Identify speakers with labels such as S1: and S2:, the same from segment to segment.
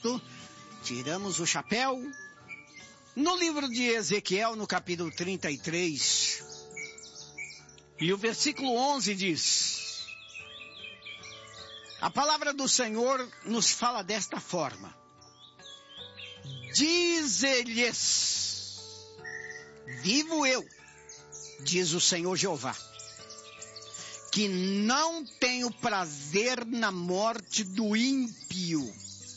S1: Cristo, tiramos o chapéu. No livro de Ezequiel, no capítulo 33, e o versículo 11 diz: a palavra do Senhor nos fala desta forma: diz-lhes, vivo eu, diz o Senhor Jeová, que não tenho prazer na morte do ímpio,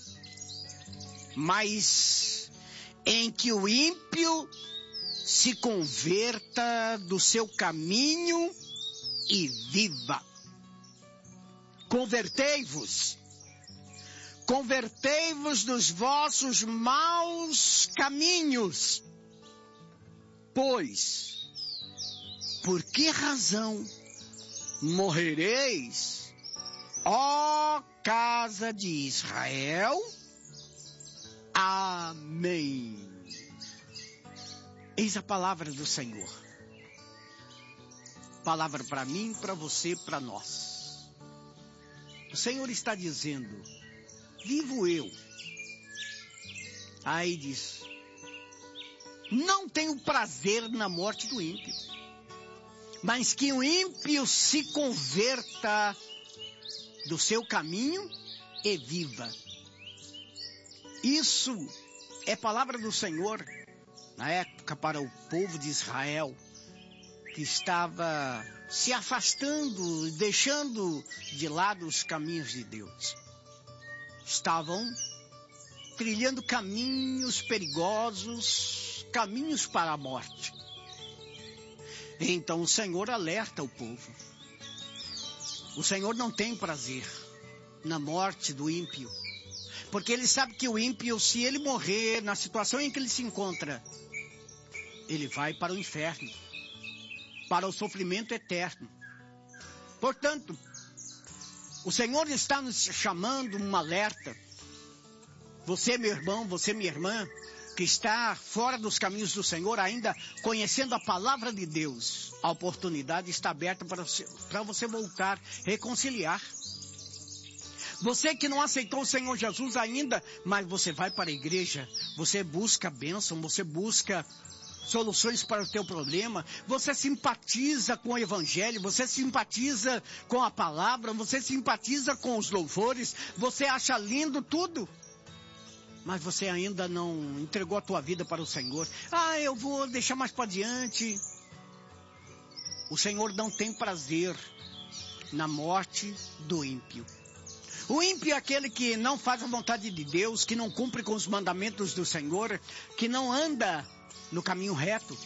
S1: mas em que o ímpio se converta do seu caminho e viva. Convertei-vos dos vossos maus caminhos, pois, por que razão morrereis, ó casa de Israel? Amém. Eis a palavra do Senhor. Palavra para mim, para você, para nós. O Senhor está dizendo: vivo eu. Aí diz: não tenho prazer na morte do ímpio, mas que o ímpio se converta do seu caminho e viva. Isso é palavra do Senhor na época para o povo de Israel, que estava se afastando, deixando de lado os caminhos de Deus. Estavam trilhando caminhos perigosos, caminhos para a morte. Então o Senhor alerta o povo. O Senhor não tem prazer na morte do ímpio, porque ele sabe que o ímpio, se ele morrer na situação em que ele se encontra, ele vai para o inferno, para o sofrimento eterno. Portanto, o Senhor está nos chamando um alerta. Você, meu irmão, você, minha irmã, que está fora dos caminhos do Senhor, ainda conhecendo a palavra de Deus, a oportunidade está aberta para você voltar, reconciliar. Você que não aceitou o Senhor Jesus ainda, mas você vai para a igreja, você busca bênção, você busca soluções para o teu problema, você simpatiza com o evangelho, você simpatiza com a palavra, você simpatiza com os louvores, você acha lindo tudo, mas você ainda não entregou a tua vida para o Senhor. Eu vou deixar mais para adiante. O Senhor não tem prazer na morte do ímpio. O ímpio é aquele que não faz a vontade de Deus, que não cumpre com os mandamentos do Senhor, que não anda no caminho reto.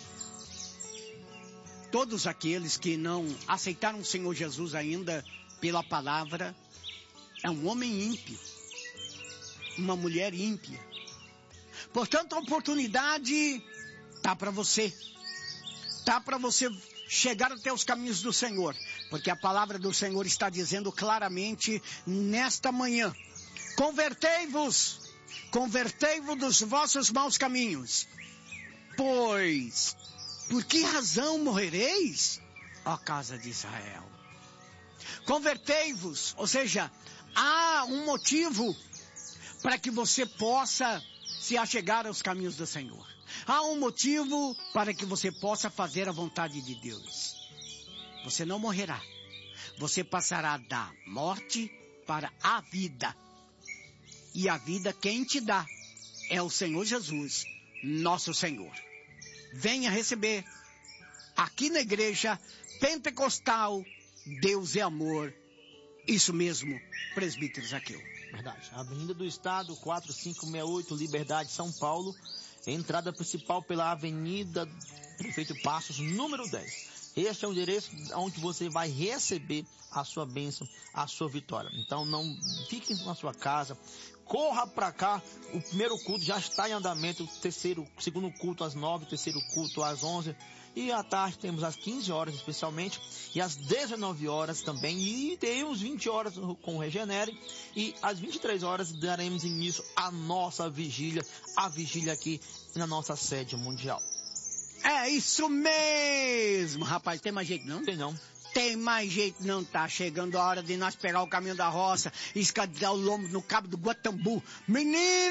S1: Todos aqueles que não aceitaram o Senhor Jesus ainda pela palavra, é um homem ímpio, uma mulher ímpia. Portanto, a oportunidade está para você. Está para você chegar até os caminhos do Senhor, porque a palavra do Senhor está dizendo claramente nesta manhã: convertei-vos dos vossos maus caminhos, pois por que razão morrereis, ó casa de Israel? Convertei-vos, ou seja, há um motivo para que você possa se achegar aos caminhos do Senhor. Há um motivo para que você possa fazer a vontade de Deus. Você não morrerá. Você passará da morte para a vida. E a vida quem te dá é o Senhor Jesus, nosso Senhor. Venha receber aqui na igreja pentecostal Deus é Amor. Isso mesmo, presbítero Zaqueu.
S2: Verdade. Avenida do Estado, 4568, Liberdade, São Paulo. Entrada principal pela Avenida Prefeito Passos, número 10. Este é o endereço onde você vai receber a sua bênção, a sua vitória. Então não fique na sua casa, corra para cá. O primeiro culto já está em andamento, segundo culto às 9, terceiro culto às 11. E à tarde temos às 15 horas especialmente, e às 19 horas também, e temos 20 horas com o Regenere, e às 23 horas daremos início à nossa vigília, a vigília aqui na nossa sede mundial.
S1: É isso mesmo, rapaz, tem mais jeito não?
S2: Tem não.
S1: Tem mais jeito não, tá chegando a hora de nós pegar o caminho da roça, escadear o lombo no cabo do Guatambu. Menino!